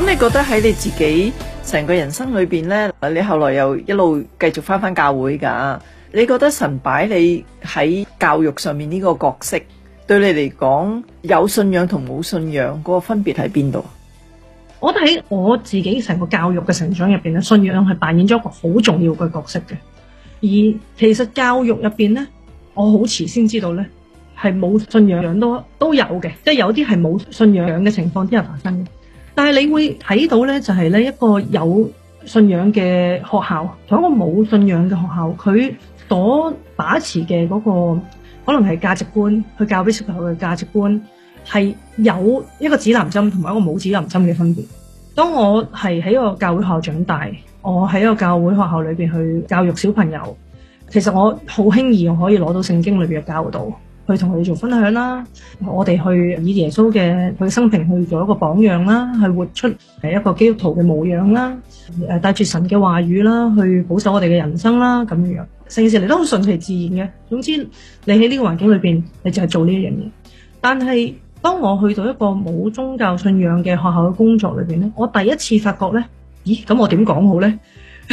你覺得喺你自己成個人生裏邊呢，你後來又一路繼續返教會㗎？你覺得神擺你喺教育上面呢個角色，對你嚟講有信仰同冇信仰嗰個分別喺邊度？ 我覺得喺我自己成個教育嘅成長入邊咧，信仰係扮演咗一個好重要嘅角色嘅。而其實教育入邊咧，我好遲先知道咧，係冇信仰都有嘅，即係有啲係冇信仰嘅情況之下發生嘅。但係你會睇到咧，就係咧一個有信仰嘅學校同一個冇信仰嘅學校，佢所把持嘅嗰個可能係價值觀，去教俾小朋友嘅價值觀係有一個指南針同埋一個冇指南針嘅分別。當我係喺一個教會學校長大，我喺一個教會學校裏邊去教育小朋友，其實我好輕易我可以攞到聖經裏邊嘅教導去同佢哋做分享啦，我哋去以耶穌嘅佢生平去做一個榜樣啦，去活出一個基督徒嘅模樣啦，帶住神嘅話語啦，去保守我哋嘅人生啦，咁樣成件事嚟都好順其自然嘅。總之你喺呢個環境裏邊，你就係做呢一樣嘢。但係當我去到一個冇宗教信仰嘅學校嘅工作裏邊咧，我第一次發覺咧，咦，咁我點講好咧？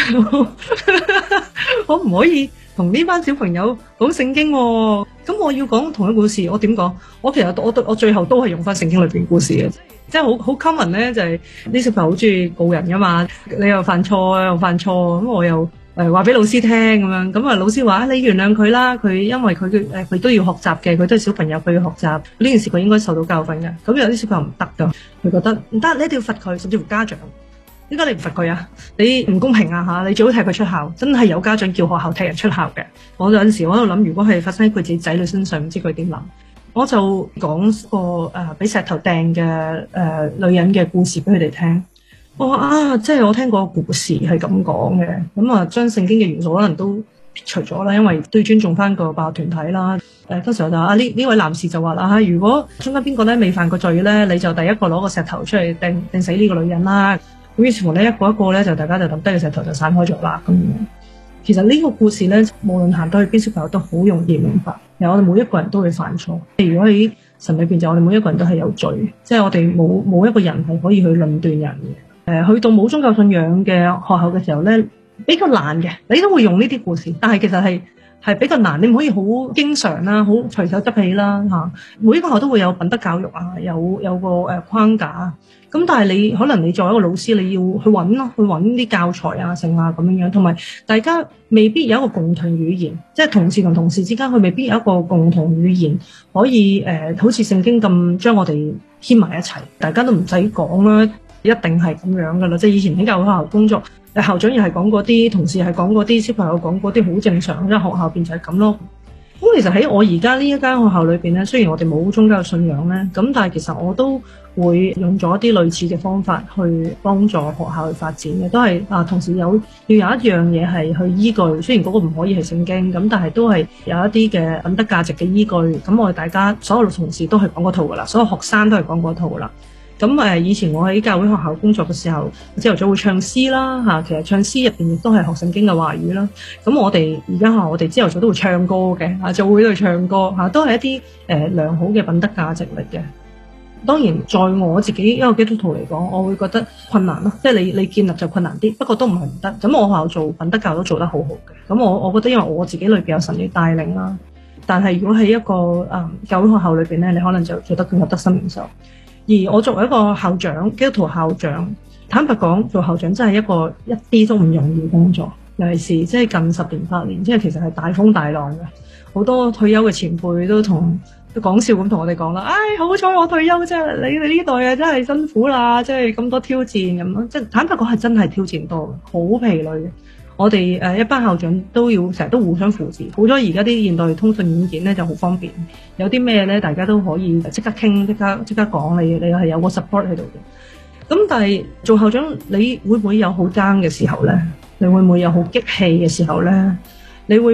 我唔可以同呢班小朋友講聖經喎，咁我要講同一個故事，我點講？我其實我最後都係用翻聖經裏邊嘅故事嘅，即係好 common 咧，就係啲小朋友好中意告人噶嘛，你又犯錯又犯錯，咁我又話俾老師聽咁樣，咁啊老師話你原諒佢啦，佢因為佢都要學習嘅，佢都係小朋友，佢要學習呢件事，佢應該受到教訓嘅。咁有啲小朋友唔得噶，佢覺得唔得，你一定要罰佢，甚至乎家長。點解你唔罰佢啊？你唔公平啊吓！你最好踢佢出校，真係有家長叫學校踢人出校嘅。我有陣時我喺度諗，如果係發生喺佢自己仔女身上，唔知佢點諗。我就講個俾石頭掟嘅女人嘅故事俾佢哋聽。我話即係我聽過個故事係咁講嘅，咁啊將聖經嘅元素可能都撇除咗啦，因為都要尊重翻個辦學團體啦。當時我就話呢位男士就話啦，如果中間邊個咧未犯過罪咧，你就第一個攞個石頭出嚟掟死呢個女人啦。咁於是乎咧，一個一個咧就大家就抌低個石頭就散開咗啦咁樣。其實呢個故事咧，無論行到去邊小朋友都好容易明白。其實我哋每一個人都會犯錯。如果喺神裏邊，就我哋每一個人都係有罪，即係我哋冇一個人係可以去論斷人嘅。去到冇宗教信仰嘅學校嘅時候咧，比較難嘅。你都會用呢啲故事，但係其實係比較難。你唔可以好經常啦，好隨手執起啦嚇。每一個學校都會有品德教育啊，有個框架。咁但係你可能你作為一個老師，你要去揾啲教材啊、剩啊咁樣，同埋大家未必有一個共同語言，即係同事同同事之間，佢未必有一個共同語言可以好似聖經咁將我哋牽埋一齊，大家都唔使講啦，一定係咁樣噶啦。即係以前喺教會學校工作，校長又係講嗰啲，同事係講嗰啲，小朋友講嗰啲，好正常，因為學校邊就係咁咯。咁其實喺我而家呢一間學校裏邊咧，雖然我哋冇宗教信仰咧，咁但係其實我都會用咗一啲類似嘅方法去幫助學校去發展嘅，都係同時要有一樣嘢係去依據，雖然嗰個唔可以係聖經，咁但係都係有一啲嘅品德價值嘅依據。咁我哋大家所有同事都係講嗰套噶啦，所有學生都係講嗰套噶啦。咁以前我喺教會學校工作嘅時候，朝頭早會唱詩啦，其實唱詩入邊亦都係學聖經嘅話語啦。咁我哋而家我哋朝頭早都會唱歌嘅，就會去唱歌都係一啲良好嘅品德價值嚟嘅。當然，在我自己一個基督徒嚟講，我會覺得困難咯，即係你建立就困難啲，不過都唔係唔得。咁我學校做品德教都做得好好嘅。咁我覺得因為我自己裏邊有神嘅帶領啦，但係如果喺一個教會學校裏邊咧，你可能就做得更加得心應手。而我作為一個校長，基督徒校長，坦白講，做校長真係一啲都唔容易嘅工作，尤其是即係近10年8年，即係其實係大風大浪嘅。好多退休嘅前輩都講笑咁同我哋講啦，好彩我退休啫，你哋呢代啊真係辛苦啦，即係咁多挑戰咁樣，即係坦白講係真係挑戰多嘅，好疲累嘅。我哋一班校長都要成日都互相扶持，好咗而家啲現代通訊軟件咧就好方便，有啲咩咧大家都可以即刻傾，即刻講，你係有個 support 喺度嘅。咁但係做校長，你會唔會有好爭嘅時候咧？你會唔會有好激氣嘅時候咧？你會